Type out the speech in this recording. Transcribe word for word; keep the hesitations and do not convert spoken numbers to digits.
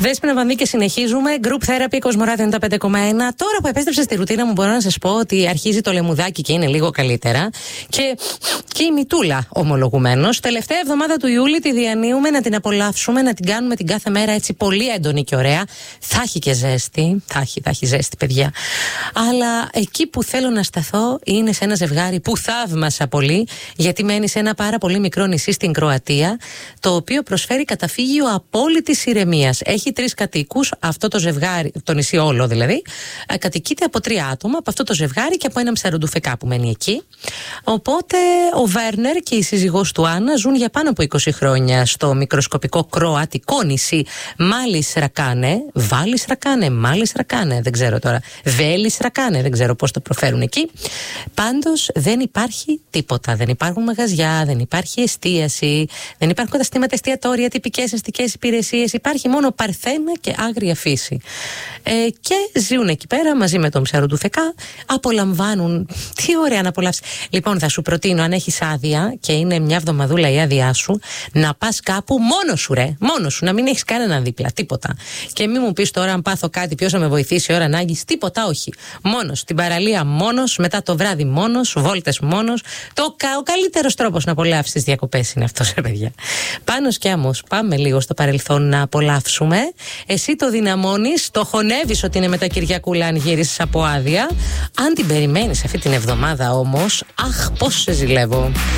Δέσποινα Βανδύ και συνεχίζουμε. Group Therapy, Κοσμοράδιο ενενήντα πέντε κόμμα ένα. Τώρα που επέστρεψα στη ρουτίνα μου, μπορώ να σας πω ότι αρχίζει το λαιμουδάκι και είναι λίγο καλύτερα. Και, και η μητούλα, ομολογουμένως. Τελευταία εβδομάδα του Ιούλη τη διανύουμε να την απολαύσουμε, να την κάνουμε την κάθε μέρα έτσι πολύ έντονη και ωραία. Θα έχει και ζέστη. Θα έχει, θα έχει ζέστη, παιδιά. Αλλά εκεί που θέλω να σταθώ είναι σε ένα ζευγάρι που θαύμασα πολύ, γιατί μένει σε ένα πάρα πολύ μικρό νησί στην Κροατία, το οποίο προσφέρει καταφύγιο απόλυτης ηρεμίας. Έχει τρεις κατοίκους, αυτό το ζευγάρι, το νησί όλο δηλαδή, κατοικείται από τρία άτομα, από αυτό το ζευγάρι και από ένα ψαροντουφεκά που μένει εκεί. Οπότε ο Βέρνερ και η σύζυγός του Άννα ζουν για πάνω από είκοσι χρόνια στο μικροσκοπικό κροατικό νησί Μάλις Ρακάνε. Βάλις Ρακάνε, Μάλις Ρακάνε, δεν ξέρω τώρα. Βέλις Ρακάνε, δεν ξέρω πώς το προφέρουν εκεί. Πάντως δεν υπάρχει τίποτα. Δεν υπάρχουν μαγαζιά, δεν υπάρχει εστίαση, δεν υπάρχουν καταστήματα, εστιατόρια, τυπικές αστικές υπηρεσίες. Υπάρχει μόνο παρθένα και άγρια φύση. Ε, και ζουν εκεί πέρα μαζί με τον ψαροντουφεκά. Απολαμβάνουν. Τι ωραία να απολαύσει. Λοιπόν, θα σου προτείνω, αν έχεις άδεια και είναι μια εβδομαδούλα η άδειά σου, να πας κάπου μόνος σου, ρε. Μόνος σου, να μην έχεις κανέναν δίπλα. Τίποτα. Και μην μου πεις τώρα, αν πάθω κάτι, ποιος θα με βοηθήσει ώρα ανάγκης. Τίποτα, όχι. Μόνος. Στην παραλία μόνος, μετά το βράδυ μόνος, βόλτες μόνος. Το, ο καλύτερος τρόπος να απολαύσεις τις διακοπές είναι αυτός, ρε παιδιά. Πάνος και Άμμος, πάμε λίγο στο παρελθόν να απολαύσουμε. Εσύ το δυναμώνεις, το χωνεύεις ότι είναι μετά Κυριακούλα αν γύρισες από άδεια. Αν την περιμένεις αυτή την εβδομάδα όμως, αχ, πώς σε ζηλεύω.